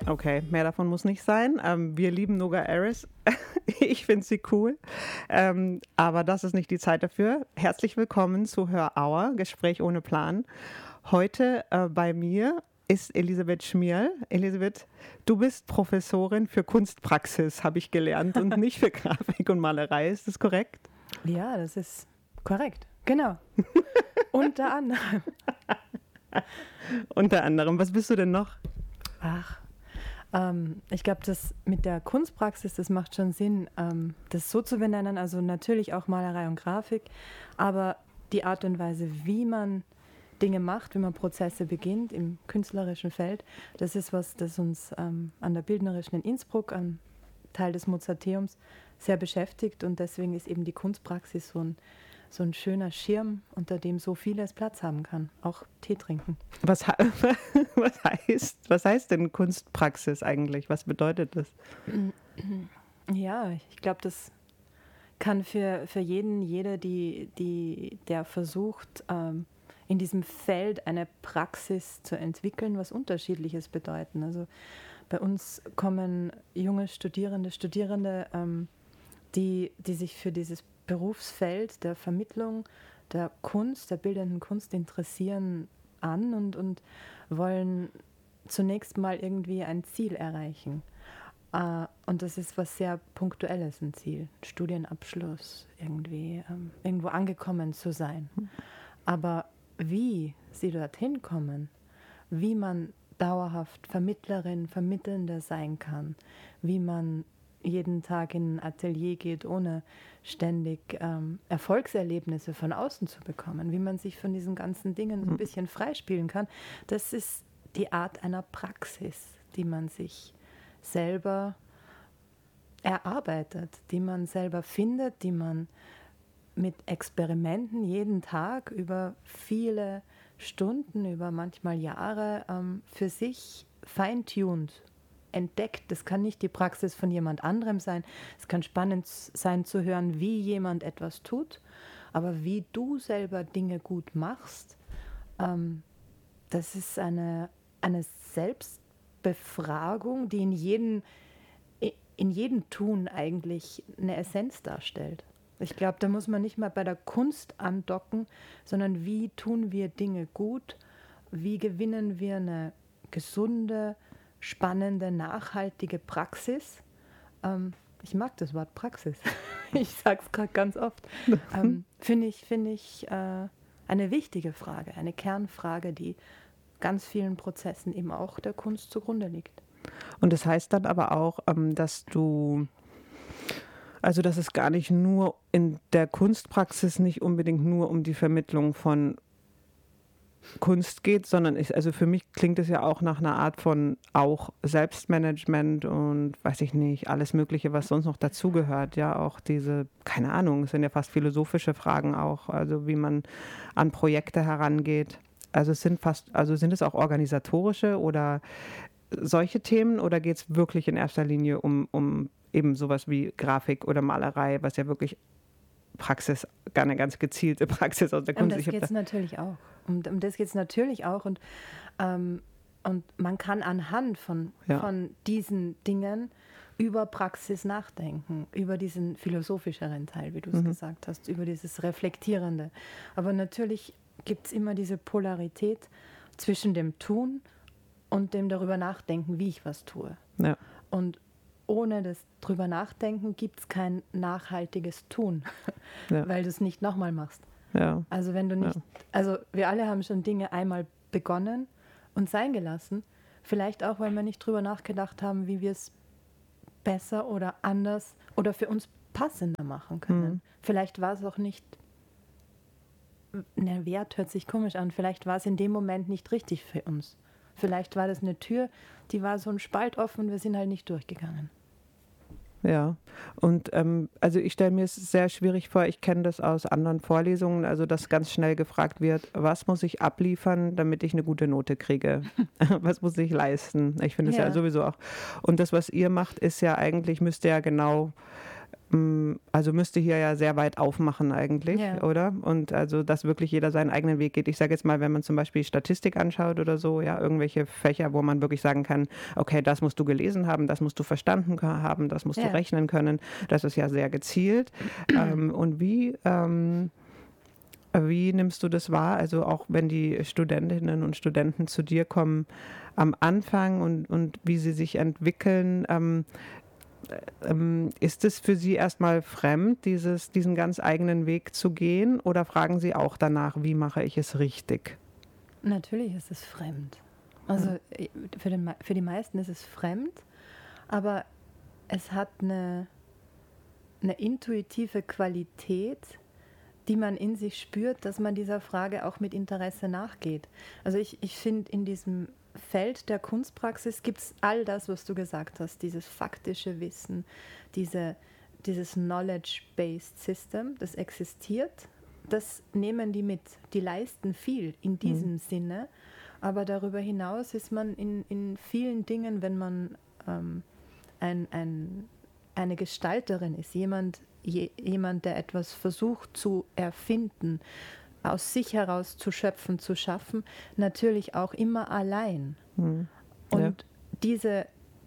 Okay, mehr davon muss nicht sein. Wir lieben Noga Aris. Ich finde sie cool. Aber das ist nicht die Zeit dafür. Herzlich willkommen zu Hör Auer, Gespräch ohne Plan. Heute bei mir ist Elisabeth Schmierl. Elisabeth, du bist Professorin für Kunstpraxis, habe ich gelernt, und nicht für Grafik und Malerei. Ist das korrekt? Ja, das ist korrekt. Genau. Unter anderem. Unter anderem. Was bist du denn noch? Ich glaube, das mit der Kunstpraxis, das macht schon Sinn, das so zu benennen. Also natürlich auch Malerei und Grafik, aber die Art und Weise, wie man Dinge macht, wie man Prozesse beginnt im künstlerischen Feld, das ist was, das uns an der Bildnerischen in Innsbruck, am Teil des Mozarteums, sehr beschäftigt, und deswegen ist eben die Kunstpraxis so ein schöner Schirm, unter dem so vieles Platz haben kann, auch Tee trinken. Was heißt denn Kunstpraxis eigentlich? Was bedeutet das? Ja, ich glaube, das kann für jede, der versucht, in diesem Feld eine Praxis zu entwickeln, was Unterschiedliches bedeuten. Also bei uns kommen junge Studierende, die sich für dieses Berufsfeld der Vermittlung der Kunst, der bildenden Kunst interessieren an und wollen zunächst mal irgendwie ein Ziel erreichen. Und das ist was sehr Punktuelles, ein Ziel, Studienabschluss, irgendwo angekommen zu sein. Aber wie sie dorthin kommen, wie man dauerhaft Vermittlerin, Vermittelnde sein kann, wie man jeden Tag in ein Atelier geht, ohne ständig Erfolgserlebnisse von außen zu bekommen, wie man sich von diesen ganzen Dingen so ein bisschen freispielen kann, das ist die Art einer Praxis, die man sich selber erarbeitet, die man selber findet, die man mit Experimenten jeden Tag über viele Stunden, über manchmal Jahre für sich feintuned entdeckt. Das kann nicht die Praxis von jemand anderem sein. Es kann spannend sein zu hören, wie jemand etwas tut, aber wie du selber Dinge gut machst, das ist eine Selbstbefragung, die in jedem Tun eigentlich eine Essenz darstellt. Ich glaube, da muss man nicht mal bei der Kunst andocken, sondern wie tun wir Dinge gut, wie gewinnen wir eine gesunde, spannende, nachhaltige Praxis. Ich mag das Wort Praxis. Ich sage es gerade ganz oft. Finde ich eine wichtige Frage, eine Kernfrage, die ganz vielen Prozessen eben auch der Kunst zugrunde liegt. Und das heißt dann aber auch, dass es gar nicht nur in der Kunstpraxis nicht unbedingt nur um die Vermittlung von Kunst geht, sondern also für mich klingt es ja auch nach einer Art von auch Selbstmanagement und weiß ich nicht, alles Mögliche, was sonst noch dazugehört. Ja, auch diese, keine Ahnung, es sind ja fast philosophische Fragen auch, also wie man an Projekte herangeht. Also sind es auch organisatorische oder solche Themen, oder geht es wirklich in erster Linie um eben sowas wie Grafik oder Malerei, was ja wirklich Praxis, gar eine ganz gezielte Praxis aus der Kunst. Um das geht es natürlich auch. Um das geht es natürlich auch. Und man kann anhand von diesen Dingen über Praxis nachdenken, über diesen philosophischeren Teil, wie du es gesagt hast, über dieses Reflektierende. Aber natürlich gibt es immer diese Polarität zwischen dem Tun und dem darüber nachdenken, wie ich was tue. Ja. Und ohne das drüber nachdenken gibt es kein nachhaltiges Tun, weil du es nicht nochmal machst. Ja. Also wenn du nicht, also wir alle haben schon Dinge einmal begonnen und sein gelassen, vielleicht auch, weil wir nicht drüber nachgedacht haben, wie wir es besser oder anders oder für uns passender machen können. Vielleicht war es auch nicht, Wert hört sich komisch an, vielleicht war es in dem Moment nicht richtig für uns. Vielleicht war das eine Tür, die war so ein Spalt offen und wir sind halt nicht durchgegangen. Ja, und also ich stelle mir es sehr schwierig vor, ich kenne das aus anderen Vorlesungen, also dass ganz schnell gefragt wird, was muss ich abliefern, damit ich eine gute Note kriege? Was muss ich leisten? Ich finde es ja sowieso auch. Und das, was ihr macht, ist ja eigentlich, müsste ja genau also müsste hier ja sehr weit aufmachen eigentlich, oder? Und also, dass wirklich jeder seinen eigenen Weg geht. Ich sage jetzt mal, wenn man zum Beispiel Statistik anschaut oder so, ja, irgendwelche Fächer, wo man wirklich sagen kann, okay, das musst du gelesen haben, das musst du verstanden haben, das musst du rechnen können. Das ist ja sehr gezielt. Und wie nimmst du das wahr? Also auch wenn die Studentinnen und Studenten zu dir kommen am Anfang und wie sie sich entwickeln, ist es für Sie erstmal fremd, diesen ganz eigenen Weg zu gehen, oder fragen Sie auch danach, wie mache ich es richtig? Natürlich ist es fremd. Also für die meisten ist es fremd, aber es hat eine intuitive Qualität, die man in sich spürt, dass man dieser Frage auch mit Interesse nachgeht. Also ich finde, in diesem Feld der Kunstpraxis gibt es all das, was du gesagt hast, dieses faktische Wissen, dieses Knowledge-Based System, das existiert, das nehmen die mit. Die leisten viel in diesem Sinne, aber darüber hinaus ist man in vielen Dingen, wenn man eine Gestalterin ist, jemand, der etwas versucht zu erfinden, aus sich heraus zu schöpfen, zu schaffen, natürlich auch immer allein. Und diese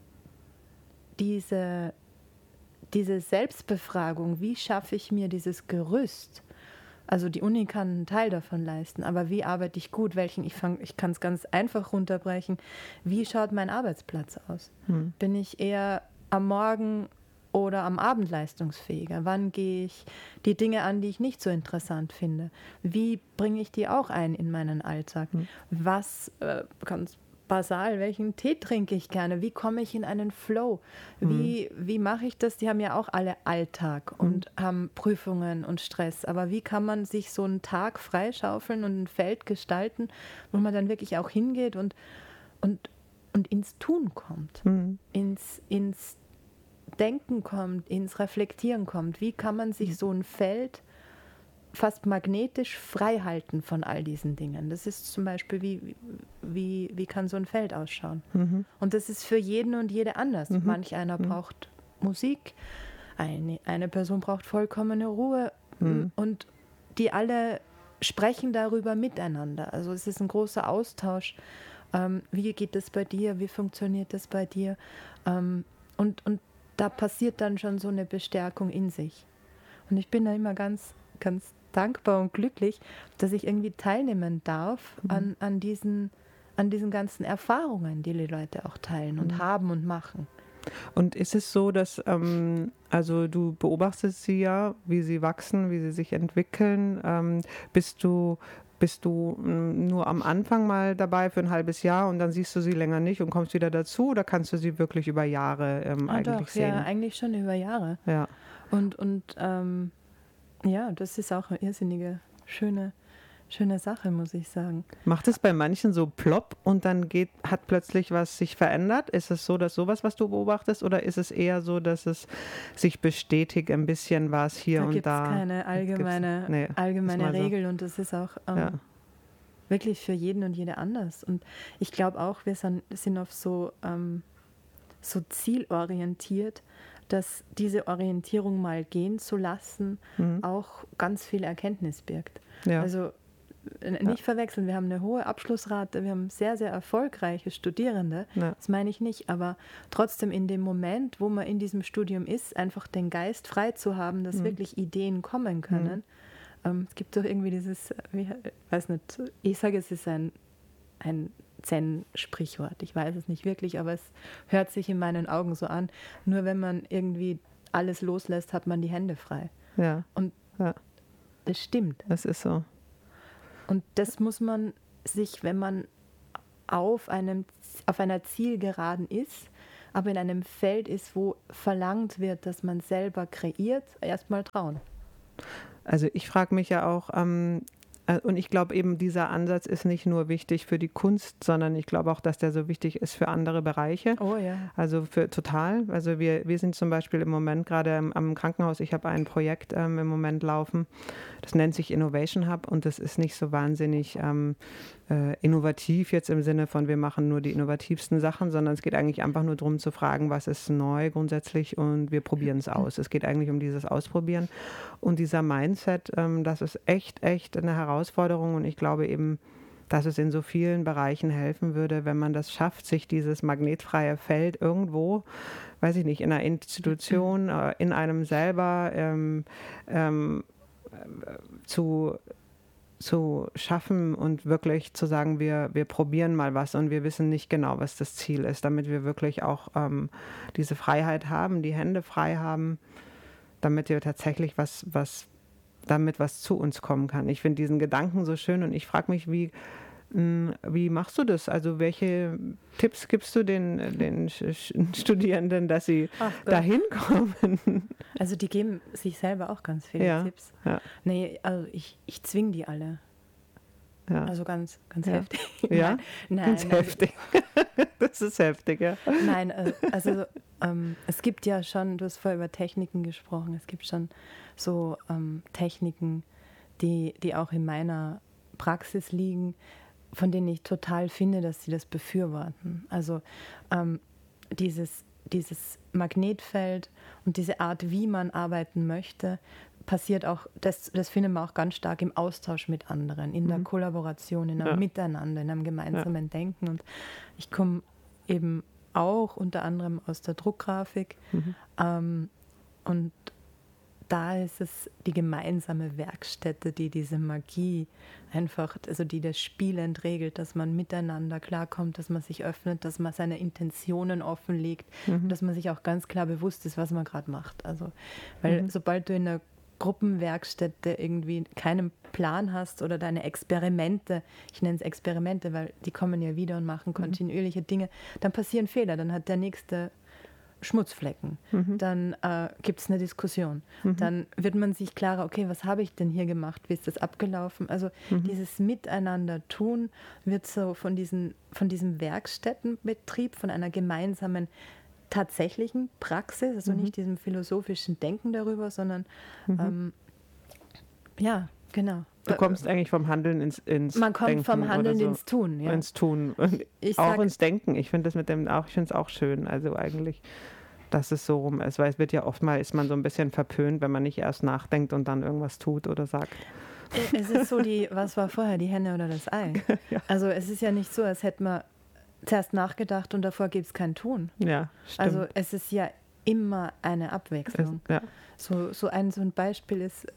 Selbstbefragung, wie schaffe ich mir dieses Gerüst? Also die Uni kann einen Teil davon leisten, aber wie arbeite ich gut? Ich kann es ganz einfach runterbrechen. Wie schaut mein Arbeitsplatz aus? Bin ich eher am Morgen oder am Abend leistungsfähiger? Wann gehe ich die Dinge an, die ich nicht so interessant finde? Wie bringe ich die auch ein in meinen Alltag? Was, ganz basal, welchen Tee trinke ich gerne? Wie komme ich in einen Flow? Wie mache ich das? Die haben ja auch alle Alltag und haben Prüfungen und Stress. Aber wie kann man sich so einen Tag freischaufeln und ein Feld gestalten, wo man dann wirklich auch hingeht und ins Tun kommt, ins Denken kommt, ins Reflektieren kommt? Wie kann man sich so ein Feld fast magnetisch frei halten von all diesen Dingen? Das ist zum Beispiel, wie kann so ein Feld ausschauen? Und das ist für jeden und jede anders. Manch einer braucht Musik, eine Person braucht vollkommene Ruhe und die alle sprechen darüber miteinander. Also es ist ein großer Austausch. Wie geht es bei dir? Wie funktioniert das bei dir? Und da passiert dann schon so eine Bestärkung in sich. Und ich bin da immer ganz, ganz dankbar und glücklich, dass ich irgendwie teilnehmen darf an diesen ganzen Erfahrungen, die Leute auch teilen und haben und machen. Und ist es so, dass, also du beobachtest sie ja, wie sie wachsen, wie sie sich entwickeln, bist du nur am Anfang mal dabei für ein halbes Jahr und dann siehst du sie länger nicht und kommst wieder dazu, oder kannst du sie wirklich über Jahre eigentlich sehen? Ja, eigentlich schon über Jahre. Ja. Und ja, das ist auch eine irrsinnige, schöne Sache, muss ich sagen. Macht es bei manchen so plopp und dann hat plötzlich was sich verändert? Ist es so, dass sowas, was du beobachtest, oder ist es eher so, dass es sich bestätigt, ein bisschen war es hier und da? Da gibt es keine allgemeine Regel, und das ist auch wirklich für jeden und jede anders. Und ich glaube auch, wir sind auf so zielorientiert, dass diese Orientierung mal gehen zu lassen auch ganz viel Erkenntnis birgt. Ja. Also nicht verwechseln, wir haben eine hohe Abschlussrate, wir haben sehr, sehr erfolgreiche Studierende, das meine ich nicht, aber trotzdem in dem Moment, wo man in diesem Studium ist, einfach den Geist frei zu haben, dass wirklich Ideen kommen können. Es gibt doch irgendwie dieses, ich weiß nicht, ich sage, es ist ein Zen-Sprichwort, ich weiß es nicht wirklich, aber es hört sich in meinen Augen so an, nur wenn man irgendwie alles loslässt, hat man die Hände frei. Ja. Und das stimmt. Das ist so. Und das muss man sich, wenn man auf einer Zielgeraden ist, aber in einem Feld ist, wo verlangt wird, dass man selber kreiert, erstmal trauen. Also ich frage mich ja auch, und ich glaube eben, dieser Ansatz ist nicht nur wichtig für die Kunst, sondern ich glaube auch, dass der so wichtig ist für andere Bereiche. Oh ja. Also total. Also wir sind zum Beispiel im Moment gerade am Krankenhaus, ich habe ein Projekt im Moment laufen, das nennt sich Innovation Hub, und das ist nicht so wahnsinnig innovativ jetzt im Sinne von, wir machen nur die innovativsten Sachen, sondern es geht eigentlich einfach nur darum zu fragen, was ist neu grundsätzlich und wir probieren es aus. Es geht eigentlich um dieses Ausprobieren. Und dieser Mindset, das ist echt eine Herausforderung und ich glaube eben, dass es in so vielen Bereichen helfen würde, wenn man das schafft, sich dieses magnetfreie Feld irgendwo, weiß ich nicht, in einer Institution, in einem selber zu schaffen und wirklich zu sagen, wir probieren mal was und wir wissen nicht genau, was das Ziel ist, damit wir wirklich auch diese Freiheit haben, die Hände frei haben, damit wir tatsächlich was zu uns kommen kann. Ich finde diesen Gedanken so schön und ich frage mich, wie machst du das? Also welche Tipps gibst du den Studierenden, dass sie dahin kommen? Also die geben sich selber auch ganz viele Tipps. Ja. Nee, also ich zwinge die alle. Ja. Also ganz heftig. Ja? Nein, ganz heftig. Das ist heftig, ja. Nein, also es gibt ja schon, du hast vorher über Techniken gesprochen, es gibt schon so Techniken, die auch in meiner Praxis liegen, von denen ich total finde, dass sie das befürworten. Also dieses Magnetfeld und diese Art, wie man arbeiten möchte, passiert auch, das findet man auch ganz stark im Austausch mit anderen, in der Kollaboration, in einem Miteinander, in einem gemeinsamen Denken. Und ich komme eben auch unter anderem aus der Druckgrafik und da ist es die gemeinsame Werkstätte, die diese Magie einfach, also die das Spielend regelt, dass man miteinander klarkommt, dass man sich öffnet, dass man seine Intentionen offenlegt und dass man sich auch ganz klar bewusst ist, was man gerade macht. Also, weil sobald du in einer Gruppenwerkstätte irgendwie keinen Plan hast oder deine Experimente, ich nenne es Experimente, weil die kommen ja wieder und machen kontinuierliche Dinge, dann passieren Fehler, dann hat der nächste Schmutzflecken, dann gibt es eine Diskussion, dann wird man sich klarer, okay, was habe ich denn hier gemacht, wie ist das abgelaufen? Also dieses Miteinander tun wird so von diesem Werkstättenbetrieb, von einer gemeinsamen tatsächlichen Praxis, also nicht diesem philosophischen Denken darüber, sondern ja, genau. Du kommst eigentlich vom Handeln ins Man kommt Denken vom Handeln so. ins Tun, ja. Ins Tun. Und auch ins Denken. Ich finde das ich finde es auch schön. Also eigentlich, dass es so rum ist. Weil es wird ja oftmals, ist man so ein bisschen verpönt, wenn man nicht erst nachdenkt und dann irgendwas tut oder sagt. Es ist so was war vorher, die Henne oder das Ei? Ja. Also es ist ja nicht so, als hätte man zuerst nachgedacht und davor gibt es kein Tun. Ja, stimmt. Also es ist ja immer eine Abwechslung. So ein Beispiel ist,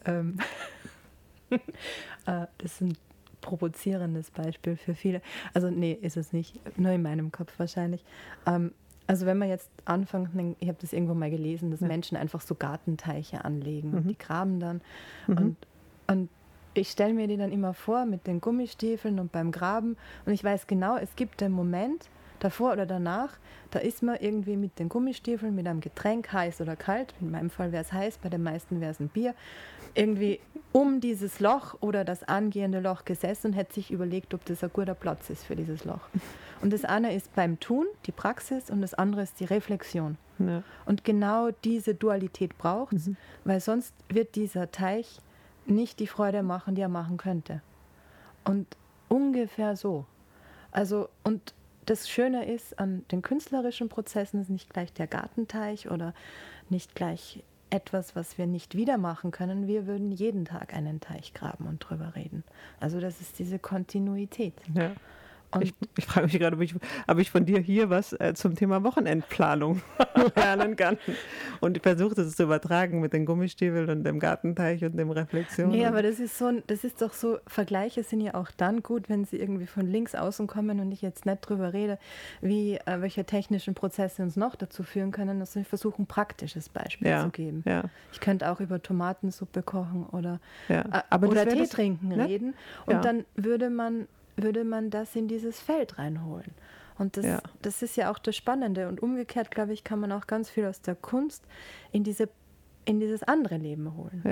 das ist ein provozierendes Beispiel für viele. Also nee, ist es nicht, nur in meinem Kopf wahrscheinlich. Also wenn man jetzt anfängt, ich habe das irgendwo mal gelesen, dass Menschen einfach so Gartenteiche anlegen und die graben dann. Und ich stelle mir die dann immer vor mit den Gummistiefeln und beim Graben und ich weiß genau, es gibt den Moment, davor oder danach, da ist man irgendwie mit den Gummistiefeln, mit einem Getränk, heiß oder kalt, in meinem Fall wäre es heiß, bei den meisten wäre es ein Bier, irgendwie um dieses Loch oder das angehende Loch gesessen und hätte sich überlegt, ob das ein guter Platz ist für dieses Loch. Und das eine ist beim Tun, die Praxis, und das andere ist die Reflexion. Ja. Und genau diese Dualität braucht es, weil sonst wird dieser Teich nicht die Freude machen, die er machen könnte. Und ungefähr so. Also, und das Schöne ist an den künstlerischen Prozessen ist nicht gleich der Gartenteich oder nicht gleich etwas, was wir nicht wieder machen können. Wir würden jeden Tag einen Teich graben und drüber reden. Also das ist diese Kontinuität. Ja. Ich frage mich gerade, ob ich von dir hier was zum Thema Wochenendplanung lernen kann. Und ich versuche das zu übertragen mit den Gummistiefeln und dem Gartenteich und dem Reflexion. Nee, aber das ist doch so, Vergleiche sind ja auch dann gut, wenn sie irgendwie von links außen kommen und ich jetzt nicht drüber rede, welche technischen Prozesse uns noch dazu führen können, dass wir versuchen, ein praktisches Beispiel zu geben. Ja. Ich könnte auch über Tomatensuppe kochen oder Tee trinken reden und dann würde man das in dieses Feld reinholen. Und das ist ja auch das Spannende. Und umgekehrt, glaube ich, kann man auch ganz viel aus der Kunst in dieses andere Leben holen.